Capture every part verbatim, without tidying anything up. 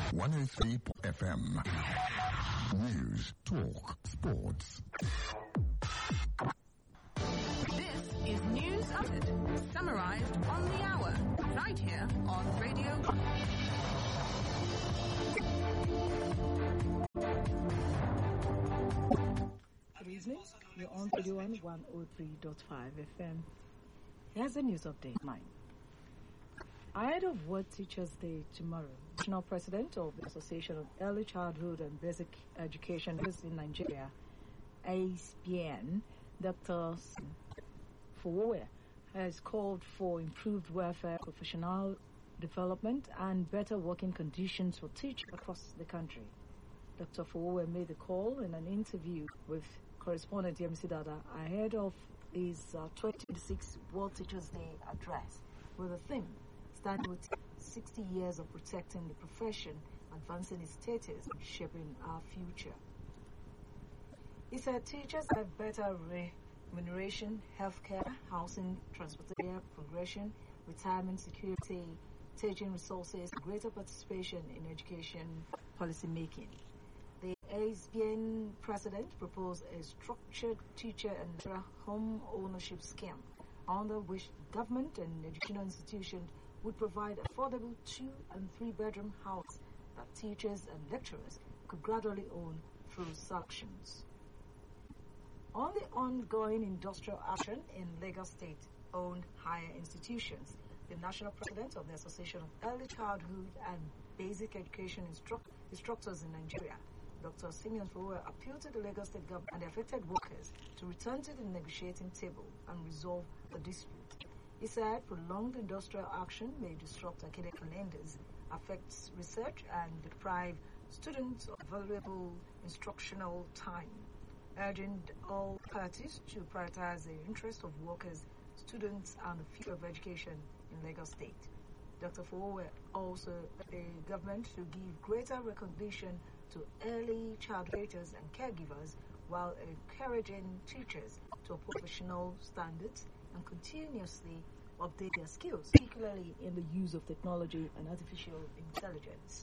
one oh three F M. News, talk, sports. This is News Update, summarized on the hour, right here on Radio. Good evening. You're on thirty-one one oh three point five F M. Here's the news update. Mine. Ahead of World Teachers' Day tomorrow, National President of the Association of Early Childhood and Basic Education in Nigeria, A S B N, Doctor Fowowe, has called for improved welfare, professional development, and better working conditions for teachers across the country. Doctor Fowowe made the call in an interview with correspondent Yemisi Dada ahead of his uh, twenty twenty-six World Teachers' Day address, with a theme starting with sixty years of protecting the profession, advancing its status, and shaping our future. He said teachers have better remuneration, healthcare, housing, transportation, progression, retirement security, teaching resources, greater participation in education policy making. The A S B N president proposed a structured teacher and home ownership scheme under which government and educational institutions would provide affordable two and three bedroom houses that teachers and lecturers could gradually own through sections. On the ongoing industrial action in Lagos State-owned higher institutions, the national president of the Association of Early Childhood and Basic Education Instru- Instructors in Nigeria, Doctor Simeon Fowowe, appealed to the Lagos State government and the affected workers to return to the negotiating table and resolve the dispute. He said prolonged industrial action may disrupt academic calendars, affect research, and deprive students of valuable instructional time, urging all parties to prioritize the interests of workers, students, and the future of education in Lagos State. Doctor Fowowe also urged the government to give greater recognition to early child educators and caregivers while encouraging teachers to uphold professional standards and continuously update their skills, particularly in the use of technology and artificial intelligence.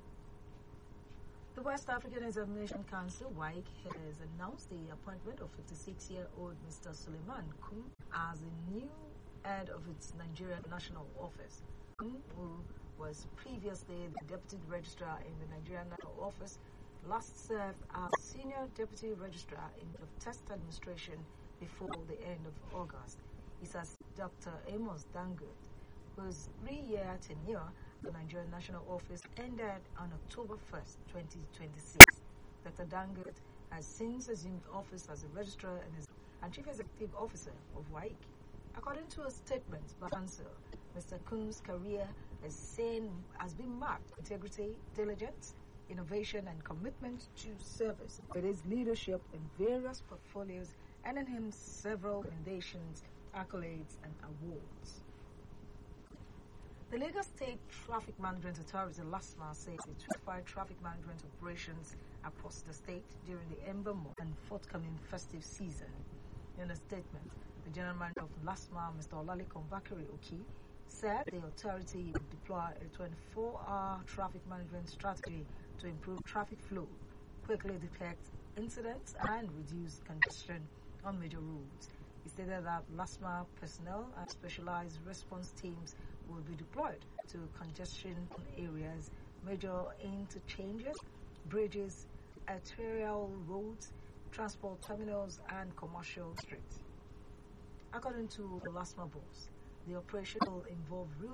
The West African Examination Council, W A E C, has announced the appointment of fifty-six-year-old Mister Suleiman Kum as the new head of its Nigerian National Office. Kum, who was previously the Deputy Registrar in the Nigerian National Office, last served as Senior Deputy Registrar in the Test Administration before the end of August. He says Doctor Amos Dangote, whose three-year tenure at the Nigerian National Office ended on October first, twenty twenty-six. Doctor Dangote has since assumed office as a Registrar and, is, and Chief Executive Officer of W A E C. According to a statement by Council, Mister Kum's career has, seen, has been marked with integrity, diligence, innovation, and commitment to service. With his leadership in various portfolios, earning him several commendations, accolades, and awards. The Lagos State Traffic Management Authority, LASTMA, says it will provide traffic management operations across the state during the Ember month and forthcoming festive season. In a statement, the General Manager of LASTMA, Mister Olalekan Bakari Oki, said the authority would deploy a twenty-four hour traffic management strategy to improve traffic flow, quickly detect incidents, and reduce congestion on major roads. He stated that LASTMA personnel and specialized response teams will be deployed to congestion areas, major interchanges, bridges, arterial roads, transport terminals, and commercial streets. According to the LASTMA boss, the operation will involve